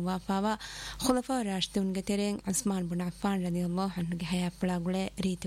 ವಾಫಾವ ಖುಲಫಾ ರಾಶಿದುನ್ಗೆ ತೆರೆಂ Usman bin Afghan ರದಿಯಲ್ಲಾಹು ಅನ್ಹುಗೆ ಹಯಾಪ್ಪಳಾಗುಳೆ ರೀತಿ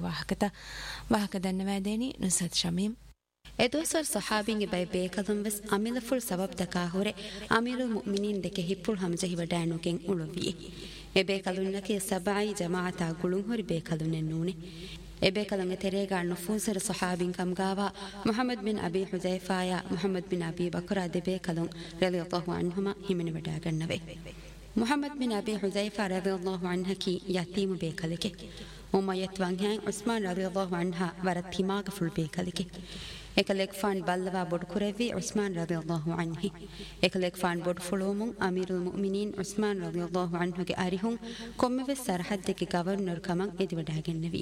ವಾಹಕದನ್ನವಾದೇನಿ ನುಸತ್ Shamim ಎದೋಸರ್ ಸಹಾಬಿಂಗೆ by ಬೇಕದಂ ವೆಸ್ ಅಮಿಲಫುಲ್ ಸಬಬ್ ತಕಾ ಹೊರೆ ಅಮೀರುಲ್ ಮುಅ್ಮಿನೀನ್ ದೆಕೆ ಹಿಪ್ಪುಲ್ ಹಮ್ಜೆ ಹಿವ ಡಾನುಗೆಂ ಉಳುವಿ A ಬೇಕಲುನ್ನಕೆ ಸಬಾಯಿ ಜಮಾಅತಾ ಗುಳುಂ ಹೊರಿ ಬೇಕಲುನ್ನೆ ನೂನೆ A ಬೇಕಲಂಗೆ ತೆರೆಗ ನುಫೂಸರ ಸಹಾಬಿಂ ಕಮ್ಗಾವ Muhammad bin ಅಬಿ ಹುಜೈಫಾಯ Muhammad bin ಅಬಿ ಬಕರ they ಬೇಕಲುಂ ರಲಿಯಲ್ಲಾಹು ಅನ್ಹುಮಾ ಹಿಮನೆ ವಡಾಗನ್ನವೆ Muhammad bin ಅಬಿ ಹುಜೈಫಾ ರಲಿಯಲ್ಲಾಹು ಅನ್ಹಕಿ ಯತೀಮು ಬೇಕಲಕೆ ಉಮ್ಮಯತ್ ವಂಹ್ಯಾಂ Usman ರಲಿಯಲ್ಲಾಹು ಅನ್ಹಾ ವರತ್ ಹಿಮಾಗ full ಬೇಕಲಕೆ එකලෙක් ෆාන් බල්ලවා බොඩ් කුරෙවි Usman රදියල්ලාහු අන්හි එකලෙක් ෆාන් බොඩ් ෆුලෝමුන් අමීරුල් මුමිනීන් Usman රදියල්ලාහු අන්හුගේ අරිහුන් කොම්මෙ සරහද් දෙක governor කමන් එදි වඩාගෙන්නවි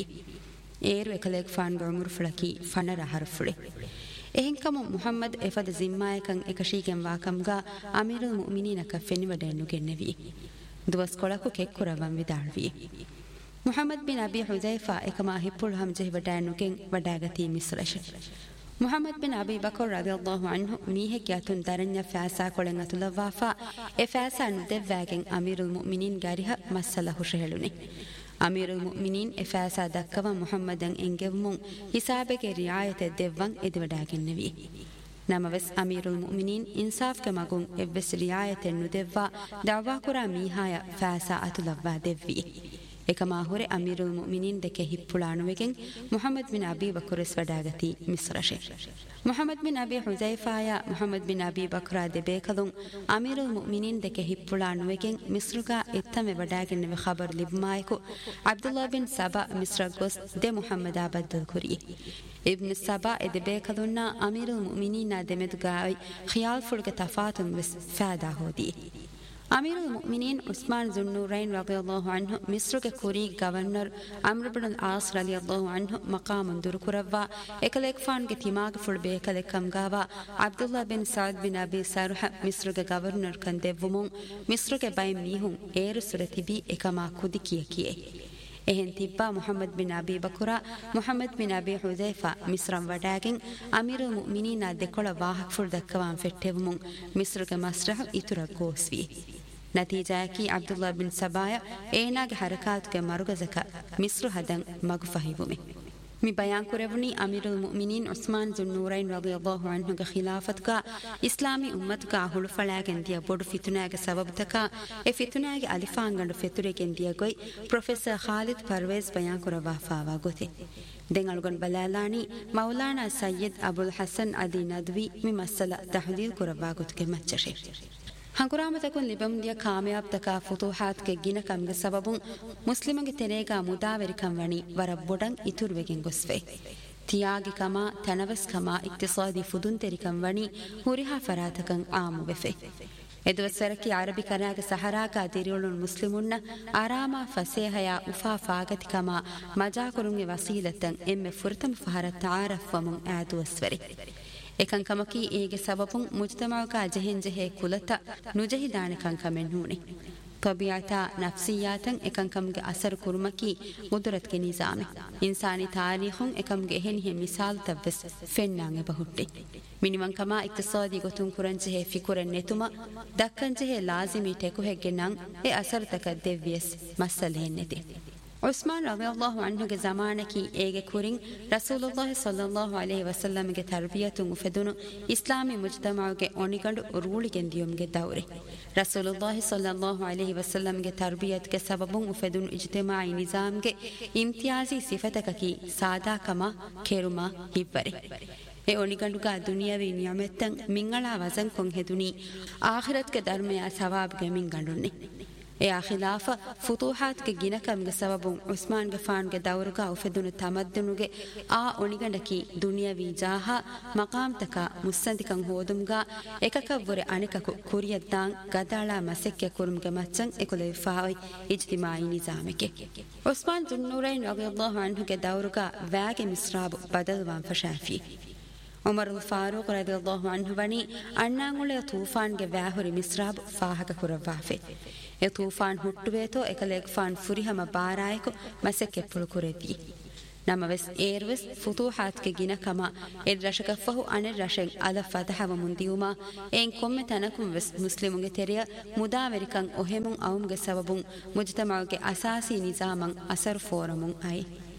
ඒරු එකලෙක් ෆාන් ගොමුර් ෆලකි ෆනර හරෆුලෙ එහෙන්කම Muhammad එෆද සිම්මායකන් එකශීගෙන් වාකම්ගා අමීරුල් මුමිනීන කෆෙනි වඩෙන්නු ගෙන්නවි දුවස් කොලකු කෙක් කුරවන් විදාල්වි Muhammad Bing අබී හුසෛෆා එකමා හිප්පුල් හම්ජෙහි වඩානුගෙන් වඩාගති මිස්රෂ Muhammad bin ಅಬಿ Bakr ರದಿಯಲ್ಲಾಹು ಅನ್ಹು ಮೀಹೆಕ್ ಯಾತುನ್ ದರನ್ಯ ಫಾಸಾ ಕೊಳೆಂ ಅತುಲವಾಫಾ A ಫಾಸಾ ನುದೆವ್ವಾಗೆಂ ಅಮೀರುಲ್ ಮುಅ್ಮಿನೀನ್ ಗಾರಿಹ ಮಸ್ಸಲ ಹುಷೆಹಳುನೆ ಅಮೀರುಲ್ ಮುಅ್ಮಿನೀನ್ A ಫಾಸಾ ದಕ್ಕವ ಮುಹಮ್ಮದನ್ ಎಂಗೆವ್ಮುನ್ ಹಿಸಾಬೆಗೆ ರಿಯಾಯತೆ ದೆವ್ವಂ ಎದಿವಡಾಗೆನ್ನವಿ ನಮವೆಸ್ ಅಮೀರುಲ್ ಮುಅ್ಮಿನೀನ್ ಇನ್ಸಾಫ್ಗೆ ಮಗುನ್ ಎವ್ವೆಸ್ ರಿಯಾಯತೆ ನುದೆವ್ವಾ ದವಾ ಕುರಾ ಮೀಹಾಯ ಫಾಸಾ ಅತುಲವ್ವಾ ದೆವ್ವಿ එකමා හොරේ අමීරුල් මුමිනීන් දෙකේ හිප්පුලානුවෙගෙන් මුහම්මද් බින් අබී බකරස් වඩාගති මිස්රෂේ මුහම්මද් බින් අබී හුසෛෆායා මුහම්මද් බින් අබී බකරා දෙබේකදුන් අමීරුල් මුමිනීන් දෙකේ හිප්පුලානුවෙගෙන් මිස්රුගා එත්තම වඩාගෙන වේ ખબર ලිබ්මායිකු අබ්දුල්ලාහ් බින් සබා මිස්ර ගොස් දෙ මුහම්මද් ආබද්දල් කුරී ඉබ්න් සබා එදෙබේකදුන්නා අමීරුල් මුමිනීනා දෙමෙදුගායි ඛියාල් ෆුල්ගේ තෆාතුන් වෙස් ෆාදා හොදී ಅಮೀರುಲ್ ಮುಅ್ಮಿನೀನ್ ಉಸ್ಮಾನ್ ಜುನ್ನೂರೈನ್ ರದಿಯಲ್ಲಾಹು ಅನ್ಹು ಮಿಸ್ರುಗೆ ಕುರಿ ಗವರ್ನರ್ ಅಮ್ರ್ ಇಬ್ನ್ ಅಲ್ as ರದಿಯಲ್ಲಾಹು ಅನ್ಹು ಮಕಾಮನ್ ದುರುಕುರವ್ವಾ ಎಕಲೆಕ್ ಫಾನ್ಗೆ ತಿಮಾಗ full ಬೇಕಲೆಕ್ ಕಮ್ಗಾವಾ Abdullah bin ಸಅದ್ bin ಅಬಿ ಸರ್ಹ ಮಿಸ್ರುಗೆ governor ಕನ್ ದೆವ್ವುಮುನ್ ಮಿಸ್ರುಗೆ ಬೈ ಮೀಹುನ್ ಏರು ಸುರತಿಬಿ ಎಕಮಾ ಕುದಿ ಕಿಯಕಿಯೆ එහෙන් තිබ්බා මුහම්මද් බින් අබී බකුරා මුහම්මද් බින් අබී හුසෛෆා මිස්රම් වඩාගෙන් අමීරුල් මුමිනීනා දෙකොළ වාහක් ෆුල් දක්කවාන් ෆෙට්ටෙවමුන් මිස්රුගේ මස්රහ ඉතුරක් ගෝස්වි ನತೀಜಾಕಿ ಅಬ್ದುಲ್ಲಾ ಬಿನ್ ಸಬಾಯ ಏನಾಗೆ ಹರಕಾತ್ಗೆ ಮರುಗಜಕ ಮಿಸ್ರು ಹದಂ ಮಗು ಫಹಿವುಮೆ ಮಿ ಬಯಾನ್ ಕುರೆವುನಿ ಅಮೀರುಲ್ ಮುಅ್ಮಿನೀನ್ ಉಸ್ಮಾನ್ ಜುನ್ನೂರೈನ್ ರದಿಯಲ್ಲಾಹು ಅನ್ಹುಗೆ ಖಿಲಾಫತ್ಗ ಇಸ್ಲಾಮಿ ಉಮ್ಮತ್ಗ ಹುಳು ಫಳಾಗೆನ್ ದಿಯ ಬೊಡು ಫಿತುನಾಗೆ ಸಬಬ್ತಕ A ಫಿತುನಾಗೆ ಅಲಿಫಾಂಗಂಡು ಫೆತುರೆಗೆನ್ ದಿಯ ಗೊಯ್ professor Khalid Parvez ಬಯಾನ್ ಕುರವಾ fava ಗೊತೆ ದೆಂಗಳುಗನ್ ಬಲಾಲಾನಿ Maulana Syed Abul Hasan ಅದಿ ನದ್ವಿ ಮಿ ಮಸಲ ತಹದೀಲ್ ಕುರವಾ ಗೊತ್ಗೆ ಮಚ್ಚಶೆ ಹಂಕುರಾಮತಕುನ್ ಲಿಬಂದಿಯ ಕಾಮಯಾಬ್ ತಕ ಫುತೂಹಾತ್ಗೆ ಗಿನ ಕಮ್ಗೆ ಸಬಬುನ್ ಮುಸ್ಲಿಮಗೆ ತೆರೆಗ ಮುದಾವೆರಿಕಂ ವಣಿ ವರ ಬೊಡಂ ಇತುರ್ವೆಗೆನ್ ಗೊಸ್ವೆ ತಿಯಾಗಿ ಕಮ ತನವಸ್ ಕಮ ಇಕ್ತಿಸಾದಿ ಫುದುನ್ ತೆರಿಕಂ ವಣಿ ಹುರಿಹಾ ಫರಾತಕಂ ಆಮು ವೆಫೆ ಎದುವಸರಕಿ ಅರಬಿ ಕನಾಗ ಸಹರಾಗ ದಿರಿಯುಳುನ್ ಮುಸ್ಲಿಮುನ್ನ ಆರಾಮ ಫಸೇಹಯ ಉಫಾ ಫಾಗತಿ ಕಮ ಮಜಾ ಕುರುಂಗೆ ವಸೀಲತಂ ಎಮ್ಮೆ ಫುರ್ತಂ ಫಹರ ತಾರಫ್ ವಮುನ್ ಆದುವಸ್ವರಿ එකංකමකී ඒගේ සබපුන් මුජ්තමාවක ජෙහෙන් ජෙහෙ කුලත නුජෙහි දානකං කමෙන් නූනේ තබියතා නෆ්සියාතන් එකංකම්ගේ අසර කුරුමකී මුදරත්ගේ නිසාමේ ඉන්සානි තාරීඛුන් එකම්ගේ එහෙනිහෙ මිසාල් තබ්බස් ෆෙන්නාංගෙ බහුට්ටි මිනිවංකම ඉක්තසාදී ගොතුන් කුරන් ජෙහෙ ෆිකුරන් නෙතුම දක්කන් ජෙහෙ ලාසිමි ටෙකු හෙග්ගේ නං ඒ අසර තක දෙවියස් මස්සලෙන් නෙති ಉಸ್ಮಾನ್ ರದಿಯಲ್ಲಾಹು ಅನ್ಹುಗೆ ಜಮಾನಕಿ ಏಗೆ ಕುರಿಂ ರಸೂಲುಲ್ಲಾಹಿ ಸಲ್ಲಲ್ಲಾಹು ಅಲೈಹಿ ವಸಲ್ಲಂಗೆ ತರ್ಬಿಯತುಂ ಉಫೆದುನು ಇಸ್ಲಾಮಿ ಮುಜ್ತಮಾಗೆ ಒಣಿಗಂಡು ರೂಳಿಗೆನ್ ದಿಯುಮ್ಗೆ ದೌರೆ ರಸೂಲುಲ್ಲಾಹಿ ಸಲ್ಲಲ್ಲಾಹು ಅಲೈಹಿ ವಸಲ್ಲಂಗೆ ತರ್ಬಿಯತ್ಗೆ ಸಬಬುಂ ಉಫೆದುನು ಇಜ್ತಿಮಾಯಿ ನಿಜಾಮ್ಗೆ ಇಮ್ತಿಯಾಜಿ ಸಿಫತಕಕಿ ಸಾದಾ ಕಮ ಕೆರುಮಾ ಹಿವ್ವರೆ ಎ ಒಣಿಗಂಡುಗ ದುನಿಯಾವಿ ನಿಯಮೆತ್ತಂ ಮಿಂಗಳ ವಜನ್ ಕೊಂ ಹೆದುನಿ ಆಖಿರತ್ಗೆ ಧರ್ಮಯ ಸವಾಬ್ಗೆ ಮಿಂಗಂಡುನ್ನಿ ಎ ಖಿಲಾಫ ಫುತೂಹಾತ್ಗೆ ಗಿನಕಮ್ಗೆ ಸಬಬುಂ ಉಸ್ಮಾನ್ಗೆ ಫಾನ್ಗೆ ದೌರುಗ ಉಫೆದುನು ತಮದ್ದುನುಗೆ ಆ ಒಣಿಗಂಡಕಿ ದುನಿಯಾವಿ ಜಾಹ ಮಕಾಮ್ ತಕ ಮುಸ್ಸಂದಿಕಂ ಹೋದುಮ್ಗ ಏಕಕವ್ವರೆ ಅಣಿಕಕು ಕುರಿಯದ್ದಾಂ ಗದಾಳ ಮಸೆಕ್ಕೆ ಕುರುಮ್ಗೆ ಮಚ್ಚಂ ಎಕುಲೆ ಫಾವೈ ಇಜ್ತಿಮಾಯಿ ನಿಜಾಮಿಕೆ ಉಸ್ಮಾನ್ ಜುನ್ನೂರೈನ್ ರದಿಯಲ್ಲಾಹು ಅನ್ಹುಗೆ ದೌರುಗ ವ್ಯಾಗೆ ಮಿಸ್ರಾಬು ಬದಲ್ವಾನ್ ಫಶಾಫಿ ಉಮರುಲ್ ಫಾರೂಕ್ ರದಿಯಲ್ಲಾಹು ಅನ್ಹು ಬನಿ ಅಣ್ಣಾಂಗುಳೆಯ ತೂಫಾನ್ಗೆ ವ್ಯಾಹುರಿ ಮಿಸ್ರಾಬು ಫಾಹಕ ಕುರವಾಫೆ ತೂಫಾನ್ ಹುಟ್ಟುವೇತೋ ಎಕಲೆಗ್ ಫಾನ್ ಫುರಿಹಮ ಬಾರಾಯಕು ಮಸೆಕ್ಕೆ ಪುಳುಕುರೆವಿ ನಮವೆಸ್ ಏರ್ವೆಸ್ ಫುತೂಹಾತ್ಗೆ ಗಿನಕಮ ಎರ್ ರಶಕಫಹು ಅನೆರ್ ರಶೆಂ ಅಲ ಫತಹವ ಮುಂದಿಯುಮಾ ಏನ್ ಕೊಮ್ಮೆ ತನಕುಂ ವೆಸ್ ಮುಸ್ಲಿಮುಂಗೆ ತೆರೆಯ ಮುದಾವೆರಿಕಂ ಒಹೆಮುಂ ಅವುಂಗೆ ಸಬಬುಂ ಮುಜ್ತಮಾಗೆ ಅಸಾಸಿ ನಿಜಾಮಂ ಅಸರ್ ಫೋರಮುಂ ಐ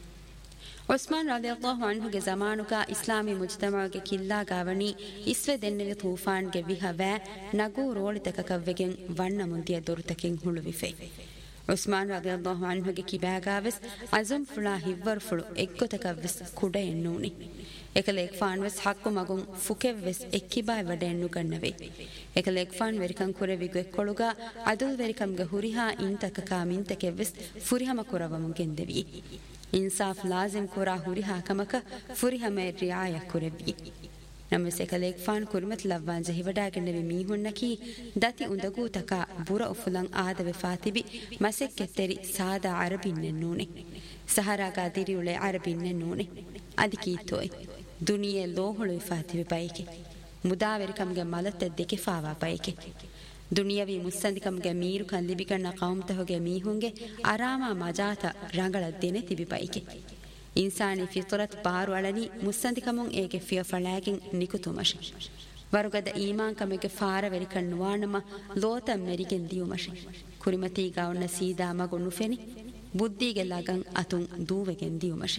ಉಸ್ಮಾನ್ ರಲಿಯಲ್ಲಾಹು ಅನ್ಹುಗೆ ಜಮಾನುಗ ಇಸ್ಲಾಮಿ ಮುಜ್ತಮಾಗೆ ಕಿಲ್ಲಾ ಗಾವಣಿ ಇಸ್ವೆ ದೆನ್ನೆವೆ ತೂಫಾನ್ಗೆ ವಿಹವೇ ನಗು ರೋಳಿತಕಕವ್ವೆಗೆಂ ವಣ್ಣ ಮುಂದಿಯ ದೊರುತಕೆಂ ಹುಳುವಿಫೆ ಉಸ್ಮಾನ್ ರಲಿಯಲ್ಲಾಹು ಅನ್ಹುಗೆ ಕಿಬಾಗಾವೆಸ್ ಅಜಂ ಫುಳಾ ಹಿವ್ವರ್ ಫುಳು ಎಗ್ಗೊತಕವೆಸ್ ಕುಡ ಎನ್ನೂನಿ එකලෙක් ෆාන් වෙස් හක්කු මගුන් ෆුකෙව් වෙස් එක්කිබායි වඩෙන්නු ගන්නවේ එකලෙක් ෆාන් වෙරිකම් කුරෙවි ගෙක්කොළුගා අදුල් වෙරිකම් ගේ හුරිහා ඉන්තකකා මින්තකෙව් වෙස් ෆුරිහම කුරවමුන් ගෙන්දෙවි ඉන්සාෆ් ලාසිම් කුරා හුරිහා කමක ෆුරිහම රියාය කුරෙවි ನಮಸ್ එකලෙක් ෆාන් කුරුමත් ලව්වාන් ජහිවඩා ගෙන්නවේ මීහුන්නකි දති උඳගූ තකා බුර උෆුලන් ආදවෙ ෆාතිබි මසෙක් කෙතරි සාදා අරබින් නෙන්නූනේ ಸಹರಾಗ ದಿರಿಯುಳೆ ಅರಬಿನ್ನೆ ನೂನೆ ಅದಕೀತೋಯ್ ದುನಿಯೆ ಲೋಹಳು ಫಾತಿವೆ ಬೈಕೆ ಮುದಾವೆರಿಕಮ್ಗೆ ಮಲತ್ತೆದ್ದೆಕೆ ಫಾವಾ ಬೈಕೆ ದುನಿಯವಿ ಮುಸ್ಸಂದಿಕಮ್ಗೆ ಮೀರು ಕಂದಿಬಿಕಣ್ಣ ಕೌಮ್ತಹೊಗೆ ಮೀಹುಂಗೆ ಆರಾಮ ಮಜಾತ ರಂಗಳದ್ದೇನೆ ತಿಬಿ ಬೈಕೆ ಇನ್ಸಾನಿ ಫಿತರತ್ ಬಾರು ಅಳನಿ ಮುಸ್ಸಂದಿಕಮುಂ ಏಗೆ ಫಿಯ ಫಳಾಗಿನ್ ನಿಕುತುಮಶೆ ವರುಗದ ಈಮಾಂಕಮೆಗೆ ಫಾರವೆರಿ ಕಣ್ಣುವಾಣಮ ಲೋತ ಮೆರಿಗೆನ್ ದಿಯುಮಶೆ ಕುರಿಮತೀಗ ಅವನ್ನ ಸೀದಾ ಮಗುನು ಫೆನಿ ಬುದ್ಧಿಗೆ ಲಗಂ ಅತುಂ ದೂವೆಗೆನ್ ದಿಯುಮಶೆ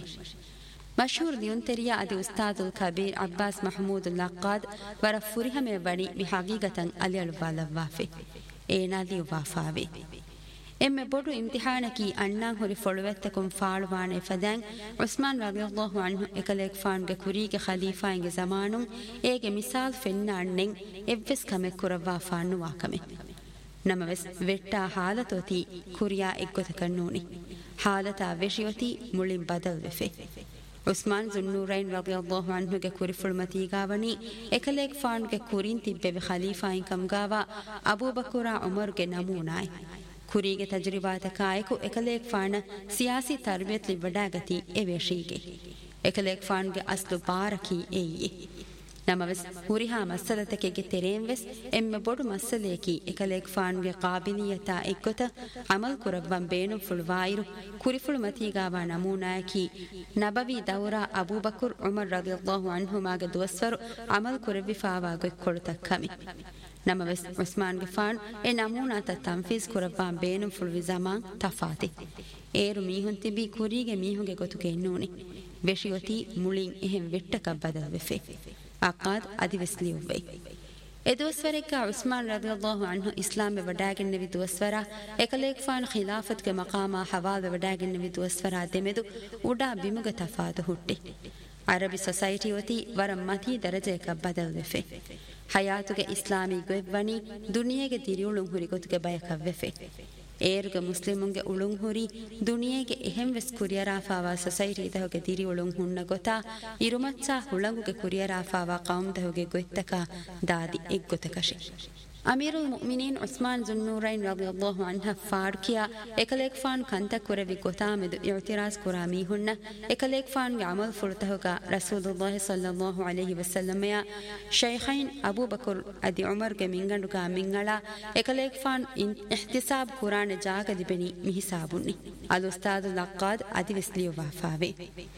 ಮಶಹೂರ್ ದಿಯುಂತೆರಿಯ ಅದಿ ಉಸ್ತಾದುಲ್ ಕಬೀರ್ ಅಬ್ಬಾಸ್ ಮಹಮೂದ್ ಲಕ್ಕಾದ್ ವರ ಫುರಿಹಮೆ ವಡಿ ವಿ ಹಗೀಗತನ್ ಅಲಿಯಲ್ ವಲವಾಫೆ ಏನಾದಿ ವಾಫಾವೆ ಎಮ್ಮೆ ಬೊಡು ಇಮ್ತಿಹಾನಕಿ ಅಣ್ಣಾಂ ಹೊರಿ ಫೊಳುವೆತ್ತಕುಂ ಫಾಳುವಾನೆ ಫದಂ ಉಸ್ಮಾನ್ ರಲಿಯಲ್ಲಾಹು ಅನ್ಹು ಎಕಲೆಕ್ ಫಾನ್ಗೆ ಕುರಿಗೆ ಖಲೀಫಾಂಗೆ ಜಮಾನುಂ ಏಗೆ ಮಿಸಾಲ್ ಫೆನ್ನ ಅಣ್ಣೆಂ ಎವ್ವೆಸ್ ಕಮೆ ಕುರವಾ ಫಾನು ವಾಕಮೆ ನಮವೆಸ್ ವೆಟ್ಟಾ ಹಾಲತೋತಿ ಕುರಿಯಾ ಎಗ್ಗೊತಕನ್ನೂನಿ ಹಾಲತಾ ವೆಶಿಯೋತಿ ಮುಳಿಂ ಬದಲ್ ವೆಫೆ ಉಸ್ಮಾನ್ ಜುನ್ನೂರೈನ್ ರಲಿಯಲ್ಲಾಹು ಅನ್ಹುಗೆ ಕುರಿಫುಳ್ಮತೀಗಾವಣಿ ಎಕಲೆಕ್ ಫಾನ್ಗೆ ಕುರಿನ್ ತಿಬ್ಬೆವೆ ಖಲೀಫಾಯಿಂ ಕಮ್ಗಾವ ಅಬೂಬಕುರ ಉಮರ್ಗೆ ನಮೂನಾಯ್ ಕುರಿಗೆ ತಜ್ರಿಬಾತ ಕಾಯಕು ಎಕಲೇಕ್ ಫಾಣ ಸಿಯಾಸಿ ತರ್ಬಿಯತ್ ಲಿವಡಾಗತಿ ಎವೆಶೀಗೆ ಎಕಲೇಕ್ ಫಾಣ್ಗೆ ಅಸ್ಲು ಬಾರಕಿ ಏಯಿ ನಮವೆಸ್ ಹುರಿಹಾ ಮಸ್ಸಲತಕೆಗೆ ತೆರೇಂವೆಸ್ ಎಮ್ಮೆ ಬೊಡು ಮಸ್ಸಲೇಕಿ ಎಕಲೇಕ್ ಫಾಣ್ಗೆ ಕಾಬಿಲಿಯತ ಎಕ್ಕೊತ ಅಮಲ್ ಕುರವ್ವಂ ಬೇನು ಫುಳ್ವಾಯಿರು ಕುರಿಫುಳು ಮತೀಗಾವ ನಮೂನಾಯಕಿ ನಬವಿ ದೌರಾ ಅಬೂಬಕುರ್ ಉಮರ್ ರಲಿಯಲ್ಲಾಹು ಅನ್ಹುಮಾಗೆ ದುವಸ್ವರು ಅಮಲ್ ಕುರವ್ವಿಫಾವಾಗೆ ಕೊಳುತಕ್ಕಮಿ ನಮವೆಸ್ ಉಸ್ಮಾನ್ ಗಿಫಾನ್ ಎ ನಮೂನಾತ ತಂಫೀಸ್ ಕುರವ್ವಾಂ ಬೇನು ಫುಳ್ವಿ ಜಮಾನ್ ತಫಾತಿ ಏರು ಮೀಹುನ್ ತಿಬಿ ಕುರಿಗೆ ಮೀಹುಗೆ ಗೊತುಗೆ ಎನ್ನೂನಿ ವೆಶಿಯೊತಿ ಮುಳಿಂ ಎಹೆಂ ವೆಟ್ಟಕ ಬದಲ್ವೆಫೆ ಅಕಾದ್ ಅದಿವೆಸ್ಲಿಯುವ್ವೈ ಎದುವಸ್ವರೆಕ್ಕ ಉಸ್ಮಾನ್ ರಲಿಯಲ್ಲಾಹು ಅನ್ಹು ಇಸ್ಲಾಮೆ ವಡಾಗೆನ್ನವಿ ದುವಸ್ವರ ಎಕಲೇಕ್ ಫಾನ್ ಖಿಲಾಫತ್ಗೆ ಮಕಾಮ ಹವಾವೆ ವಡಾಗೆನ್ನವಿ ದುವಸ್ವರ ದೆಮೆದು ಉಡಾ ಬಿಮುಗ ತಫಾತು ಹುಟ್ಟಿ ಅರಬಿ ಸೊಸೈಟಿಯೊತಿ ವರಂ ಮತಿ ದರಜೆಕ ಬದಲ್ವೆಫೆ ಹಯಾತುಗೆ ಇಸ್ಲಾಮಿ ಗೊವ್ವನಿ ದುನಿಯೆಗೆ ದಿರಿಯುಳುಂ ಹುರಿ ಗೊತುಗೆ ಬಯಕವ್ವೆಫೆ ಏರುಗೆ ಮುಸ್ಲಿಮುಂಗೆ ಉಳುಂ ಹುರಿ ದುನಿಯೆಗೆ ಎಹೆಂವೆಸ್ ಕುರಿಯರಾಫಾವಾ ಸೊಸೈಟಿದಹುಗೆ ದಿರಿಯುಳುಂ ಹುಣ್ಣ ಗೊತ್ತಾ ಇರುಮಚ್ಚಾ ಹುಳಂಗುಗೆ ಕುರಿಯರಾಫಾವಾ ಕೌಮ್ದಹುಗೆ ಗೊತ್ತಕ ದಾದಿ ಎಗ್ಗೊತಕಶೆ ಅಮೀರುಲ್ ಮುಅ್ಮಿನೀನ್ ಉಸ್ಮಾನ್ ಜುನ್ನೂರೈನ್ ರಲಿಯಲ್ಲಾಹು ಅನ್ಹ ಫಾಡ್ಕಿಯಾ ಎಕಲೇಕ್ ಫಾನ್ ಕಂತ ಕುರವಿ ಗೊತಾಮೆದು ಇಅ್ತಿರಾಜ್ ಕುರಾ ಮೀಹುಣ್ಣ ಎಕಲೇಕ್ ಫಾನ್ಗೆ ಅಮಲ್ ಫುರ್ತಹುಗ ರಸೂಲುಲ್ಲಾಹಿ ಸಲ್ಲಲ್ಲಾಹು ಅಲೈಹಿ ವಸಲ್ಲಮಯ ಶೈಖೈನ್ ಅಬೂಬಕರ್ ಅದಿ ಉಮರ್ಗೆ ಮಿಂಗಂಡುಗ ಮಿಂಗಳ ಎಕಲೇಕ್ ಫಾನ್ ಇಹ್ತಿಸಾಬ್ ಕುರಾನ ಜಾಗದಿಬೆನಿ ಮಿಹಿಸಾಬುನ್ನಿ ಅಲ್ ಉಸ್ತಾದುಲ್ ಲಕ್ಕಾದ್ ಅದಿವೆಸ್ಲಿಯು ವಾಫಾವೆ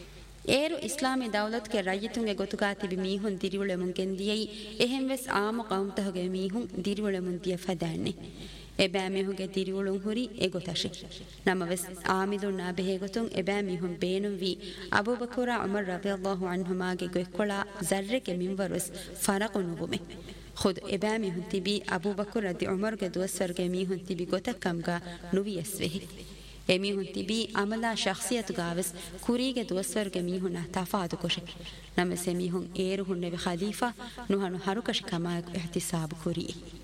ಏರು ಇಸ್ಲಾಮಿ ದೌಲತ್ಗೆ ರಯ್ಯತುಂಗೆ ಗೊತುಗಾ ತಿಬಿ ಮೀಹುನ್ ದಿರಿಯುಳೆ ಮುಂಗೆಂದಿಯೈ ಎಹೆಂವೆಸ್ ಆಮ ಕೌಮ್ತಹುಗೆ ಮೀಹುನ್ ದಿರಿಯುಳೆ ಮುಂದಿಯ ಫದಾಣ್ಣೆ ಎಬෑ ಮೆಹುಗೆ ದಿರಿಯುಳುಂ ಹುರಿ ಎಗೊತಶೆ ನಮವೆಸ್ ಆಮಿದುನ್ ನಾಬೆಹೆ ಗೊತುಂ ಎಬෑ ಮಿಹುನ್ ಬೇನುಂ ವಿ ಅಬೂಬಕರ ಉಮರ್ ರಲಿಯಲ್ಲಾಹು ಅನ್ಹುಮಾಗೆ ಗೊಕ್ಕೊಳಾ ಜರ್ರೆಗೆ ಮಿಂವರುಸ್ ಫರಕು ನುಬುಮೆ ಖುದ್ ಎಬෑ ಮಿಹುನ್ ತಿಬಿ ಅಬೂಬಕರ್ ರದಿ ಉಮರ್ಗೆ ದುವಸ್ವರ್ಗೆ ಮೀಹುನ್ ತಿಬಿ ಗೊತಕ್ಕಂಗ ನುವಿಯಸ್ವೆಹಿ ಎಮೀಹುನ್ ತಿಬಿ ಅಮಲಾ ಶಖ್ಸಿಯತು ಗಾವೆಸ್ ಕುರಿಗೆ ದುವಸ್ವರ್ಗೆ ಮೀಹುನ ತಫಾದು ಕೊಶೆ ನಮಸೆ ಮೀಹುನ್ ಏರು ಹುಣ್ಣೆವೆ ಖಲೀಫಾ ನುಹನು ಹರುಕಶಿ ಕಮಾಯಕು ಇಹ್ತಿಸಾಬು ಕುರಿ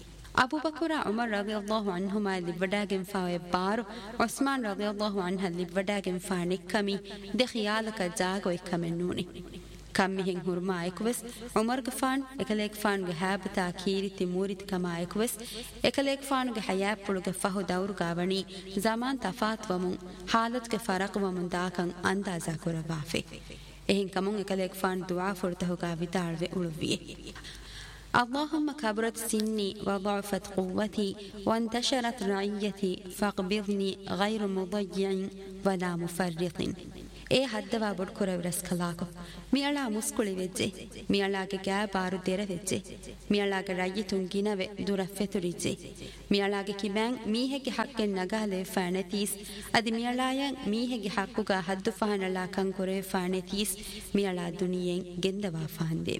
ಅಬೂಬಕರ ಉಮರ್ ರಲಿಯಲ್ಲಾಹು ಅನ್ಹುಮಾ ಲಿವ್ವಡಾಗೆನ್ ಫಾವೆ ಬಾರು ಉಸ್ಮಾನ್ ರಲಿಯಲ್ಲಾಹು ಅನ್ಹ ಲಿವ್ವಡಾಗೆನ್ ಫಾ ನಿಕ್ಕಮಿ ದೆ ಖಿಯಾಲಕ ಜಾಗೋ ಇಕ್ಕಮೆನ್ನೂನಿ ಕಮ್ಮಿಹೆಂ ಹುರ್ಮಾ ಐಕುವೆಸ್ ಉಮರ್ ಗಫಾನ್ ಎಕಲೇಕ್ ಫಾನ್ಗೆ ಹ್ಯಾಬತಾ ಕೀರಿತಿ ಮೂರಿತಿ ಕಮಾ ಐಕುವೆಸ್ ಎಕಲೇಕ್ ಫಾನ್ಗೆ ಹಯಾಪ್ಪುಳುಗೆ ಫಹು ದೌರು ಗಾವಣಿ ಜಮಾನ್ ತಫಾತ್ವಮುಂ ಹಾಲತ್ಗೆ ಫರಕ್ವಮುಂ ದಾಕಂ ಅಂದಾಜಾ ಕುರವಾಫೆ ಎಹಿಂ ಕಮುಂ ಎಕಲೇಕ್ ಫಾನ್ ದುಆ ಫುರ್ತಹುಗಾ ವಿದಾಳ್ವೆ ಉಳುವಿಯೆ اللهم كبرت سني وضعفت قوتي وانتشرت رعيتي فاقبضني غير مضيع ولا مفرط ඒ හද්දවා බොඩ් කොරවරස් කලාකෝ මියලා මුස්කුලි වෙච්චේ මියලාගේ ගෑ බාරු දෙර වෙච්චේ මියලාගේ රයිතුන් ගිනවෙ දුරෆෙතුරිච්චේ මියලාගේ කිබෑන් මීහෙගේ හක්කෙන් නගහලේ ෆානෙතිස් අදි මියලායන් මීහෙගේ හක්කුගා හද්දු ෆානලා කන් කොරේ ෆානෙතිස් මියලා දුනියෙන් ගෙන්දවා ෆාන්දේ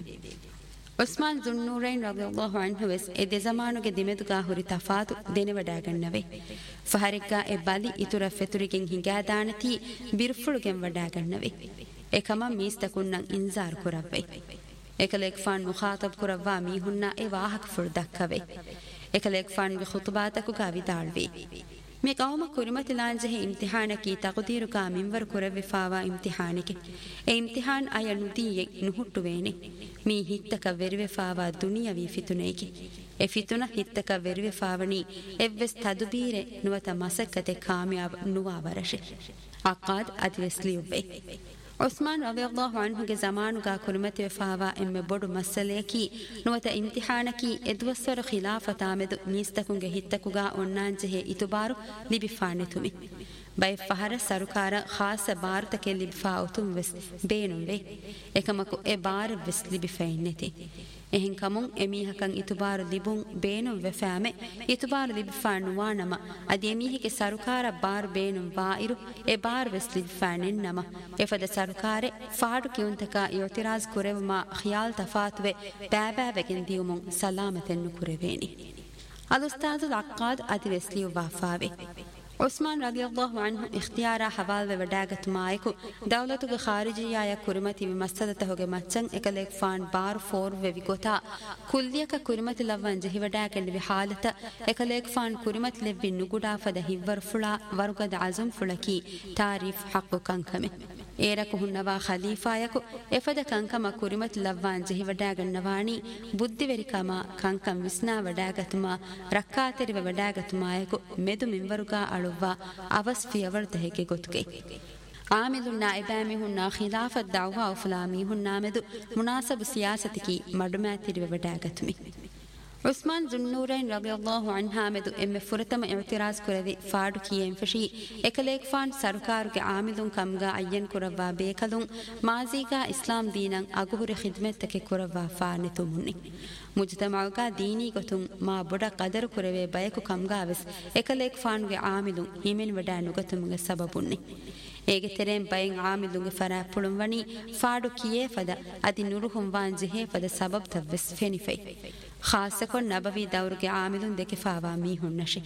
ಉಸ್ಮಾನ್ ಜುನ್ನೂರೈನ್ ರದಿಯಲ್ಲಾಹು ಅನ್ಹು ವೆಸ್ ಎದೆ ಜಮಾನುಗೆ ದಿಮೆದುಗಾ ಹುರಿ ತಫಾತು ದೆನೆ ವಡಾಗನ್ನವೆ ಫಹರಿಗ್ಗಾ ಎ ಬಲಿ ಇತುರ ಫೆತುರಿಗೆನ್ ಹಿಂಗಾ ದಾನತಿ ಬಿರ್ಫುಳುಗೆನ್ ವಡಾಗನ್ನವೆ ಎಕಮ ಮೀಸ್ತಕುನ್ನಂ ಇನ್ಜಾರ್ ಕುರವ್ವೆ ಎಕಲೆಕ್ ಫಾನ್ ಮುಖಾತಬ್ ಕುರವ್ವಾ ಮೀಹುನ್ನಾ ಎ ವಾಹಕ ಫುಳ್ ದಕ್ಕವೆ ಎಕಲೆಕ್ ಫಾನ್ ಗೆ ಖುತಬಾತಕು ಗಾವಿ ದಾಳ್ವೆ මේ කවම කුරිමති ලාංජෙහි ඉම්තිහානකී තකුදීරුකා මින්වර කුරවෙෆාවා ඉම්තිහානිකෙ ඒ ඉම්තිහාන් අය නුදීයෙක් නුහුට්ටු වේනේ මී හිත්තක වෙරිවෙෆාවා දුනියවි ෆිතුනේකි ඒ ෆිතුන හිත්තක වෙරිවෙෆාවනි එව්වෙස් තදුබීරේ නුවත මසකතේ කාමියාබ නුවා වරෂේ අකාද් අදිවස්ලියුවේ ಉಸ್ಮಾನ್ ರದಿಯಲ್ಲಾಹು ಅನ್ಹುಗೆ ಜಮಾನುಗಾ ಕುರಿಮತಿ ವೆಫಾವಾ ಎಮ್ಮೆ ಬೊಡು ಮಸ್ಸಲೇಕಿ ನುವತ ಇಂತಿಹಾನಕಿ ಎದ್ವಸ್ವರ ಖಿಲಾಫತಾಮೆದು ನೀಸ್ತಕುಂಗೆ ಹಿತ್ತಕುಗಾ ಒಣ್ಣಾಂಜೆಹೆ ಇತುಬಾರು ಲಿಬಿಫಾನೆತುಮಿ ಬೈ ಫಹರ ಸರುಕಾರ ಖಾಸ ಭಾರತಕ್ಕೆ ಲಿಬಿಫಾ ಉತುಂ ವೆಸ್ ಬೇನುಂವೆ ಏಕಮಕು ಎ ಬಾರ ವೆಸ್ ಲಿಬಿಫೈನ್ನೆತಿ එහෙන් කමුන් එමීහකන් ඉතුබාරු ලිබුන් බේනුම් වෙෆෑමෙ ඉතුබාරු ලිබිෆා නුවානම අද එමීහගේ සරුකාර බාරු බේනුම් වායිරු ඒ බාරු වෙස් ලිබිෆානෙන් නම එෆද සරුකාරෙ ෆාඩු කියුන්තකා යොතිරාස් කුරෙවමා ඛියාල් තෆාතුවෙ බෑබෑවෙකින් දියුමුන් සලාමතෙන් නුකුරෙවේනි අලුස්තාදු ලක්කාද් අදි වෙස්ලියු වාෆාවේ ಉಸ್ಮಾನ್ ರದಿಯಲ್ಲಾಹು ಅನ್ಹು ಇಖ್ತಿಯಾರ ಹವಾಲ್ವೆ ವಡಾಗತ್ ಮಾಯಕು ದೌಲತುಗೆ ಖಾರಿಜಿಯಾಯ ಕುರಿಮತಿ ವಿಮಸ್ತದತ ಹೊಗೆ ಮಚ್ಚಂ ಎಕಲೆಕ್ phone bar four ವೆವಿಗೊತಾ ಕುಲ್ಯಕ ಕುರಿಮತಿ ಲವ್ವನ್ ಜಹಿ ವಡಾಗಂಡಿ V ಹಾಲತ ಎಕಲೆಕ್ phone ಕುರಿಮತಿ ಲೆವ್ವಿ ನುಗುಡಾಫದ ಹಿವ್ವರ್ ಫುಳಾ ವರುಗದ Azam ಫುಳಕಿ ತಾರೀಫ್ ಹಕ್ಕು ಕಂಕಮೆ ಏರಕು ಹುನ್ನವಾ ಖಲೀಫಾಯಕು ಎಫದ ಕಂಕಮ ಕುರಿಮತಿ ಲವ್ವಾನ್ ಜಹಿ ವಡಾಗನ್ನವಾಣಿ ಬುದ್ಧಿವೆರಿಕಮ ಕಂಕಂ ವಿಸ್ನಾ ವಡಾಗತುಮ ರಕ್ಕಾತೆರಿವ ವಡಾಗತುಮಾಯಕು ಮೆದು ಮಿಂವರುಗಾ ಅಳುವ್ವಾ ಅವಸ್ ಫಿಯವಳ್ತಹೆಗೆ ಗೊತ್ತುಗೆ ಆಮಿಲುನ್ನಾ ಇಬಾಮಿ ಹುನ್ನಾ ಖಿಲಾಫತ್ ದಾವಾ ಉಫ್ಲಾಮಿ ಹುನ್ನಾ ಮೆದು ಮುನಾಸಬು ಸಿಯಾಸತಿಕಿ ಮಡುಮ್ಯಾತಿರಿವ ವಡಾಗತುಮಿ ಉಸ್ಮಾನ್ ಜುನ್ನೂರೈನ್ ರದಿಯಲ್ಲಾಹು ಅನ್ಹಾ ಮೆದು ಎಮ್ಮೆ ಫುರತಮ ಇಅ್ತಿರಾಜ್ ಕುರವಿ ಫಾಡು ಕಿಯೆಂ ಫಶಿ ಎಕಲೇಕ್ ಫಾನ್ ಸರುಕಾರುಗೆ ಆಮಿಲುನ್ ಕಮ್ಗಾ ಅಯ್ಯನ್ ಕುರವ್ವಾ ಬೇಕಲುನ್ ಮಾಜೀಗಾ ಇಸ್ಲಾಂ ದೀನಂ ಅಗುಹುರಿ ಖಿದ್ಮೆತ್ತಕೆ ಕುರವ್ವಾ ಫಾನೆತು ಮುನ್ನಿ ಮುಜ್ತಮೌಗಾ ದೀನಿ ಗೊತುಂ ಮಾ ಬೊಡ ಕದರು ಕುರವೆ ಬಯಕು ಕಮ್ಗಾ ವೆಸ್ ಎಕಲೇಕ್ ಫಾನ್ಗೆ ಆಮಿಲುನ್ ಹಿಮೆನ್ ವಡಾ ನುಗತುಮ್ಗೆ ಸಬಬುನ್ನಿ ಏಗೆ ತೆರೆಂ ಬಯಂ ಆಮಿಲುಂಗೆ ಫರಾ ಪುಳುಂ ವನಿ ಫಾಡು ಕಿಯೇ ಫದ ಅದಿ ನುರುಹುಂ ವಾನ್ ಜೆಹೆ ಫದ ಸಬಬ್ ತವ್ವೆಸ್ ಫೆನಿಫೈ ಖಾಸಕೊನ್ ನಬವಿ ದೌರ್ಗೆ ಆಮಿಲುನ್ ದೆಕೆ ಫಾವಾ ಮೀಹುನ್ ನಶೆ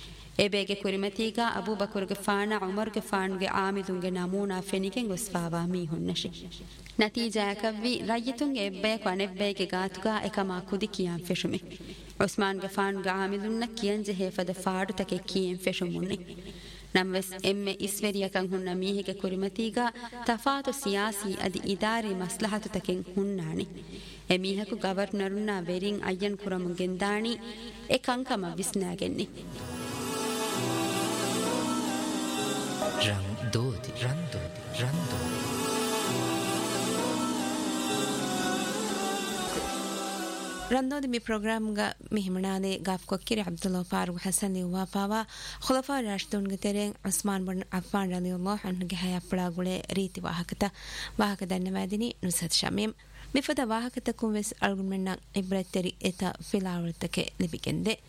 ಎಬೇಗೆ ಕುರಿಮತೀಗಾ ಅಬೂಬಕರ್ಗೆ ಫಾನ ಉಮರ್ಗೆ ಫಾನ್ಗೆ ಆಮಿಲುಂಗೆ ನಮೂನಾ ಫೆನಿಗೆಂ ಗೊಸ್ ಫಾವಾ ಮೀಹುನ್ ನಶೆ ನತೀಜಾಕವ್ವಿ ರಯ್ಯತುಂಗೆ ಎಬ್ಬೆಯಕು ಅನೆಬ್ಬೆಗೆ ಗಾತುಗಾ ಎಕಮಾ ಕುದಿ ಕಿಯಾಂ ಫೆಶುಮೆ ಉಸ್ಮಾನ್ಗೆ ಫಾನ್ಗೆ ಆಮಿಲುನ್ನ ಕಿಯಂ ಜೆಹೆ ಫದ ಫಾಡು ತಕೆ ಕಿಯಂ ಫೆಶುಮುನ್ನಿ ನಮ್ವೆಸ್ ಎಮ್ಮೆ ಇಸ್ವೆರಿಯಕಂ ಹುನ್ನ ಮೀಹಿಗೆ ಕುರಿಮತೀಗಾ ತಫಾತು ಸಿಯಾಸಿ ಅದಿ ಇದಾರಿ ಮಸ್ಲಹತು ತಕೆಂ ಹುನ್ನಾಣಿ ಎಮೀಹಕು ಗವರ್ನರುನ್ನ ವೆರಿಂ ಅಯ್ಯನ್ ಕುರಮು ಗೆಂದಾಣಿ A ಕಂಕಮ ವಿಸ್ನಾಗೆನ್ನಿ ರಂದೋದಿ ರಂದೋದಿ ರಂದೋದಿ ರಂದೋದಿ me ಪ್ರೋಗ್ರಾಮ್ಗ ಮಿಹಿಮಣಾನೆ Gauff ಕೊಕ್ಕಿರಿ Abdullah Farooq Hasan ವಾಫಾವಾ ಖುಲಫಾ ರಾಶಿದೂನ್ಗೆ ತೆರೆಂ Usman bin Afghan ರದಿಯಲ್ಲಾಹು ಅನ್ಹುಗೆ ಹಯಪ್ಪಳಾಗುಳೆ ರೀತಿ ವಾಹಕ ಧನ್ಯವಾದಿನಿ ನುಸತ್ ಶಮೀಂ ಮಿಫದ ವಾಹಕತಕ್ಕೂ ವೆಸ್ ಅಳ್ಗುಮೆನ್ನ ಇಬ್ರತ್ತರಿ ಎತ ಫಿಲಾವರ್ತಕ್ಕೆ ಲಿಬಿಕೆಂದೆ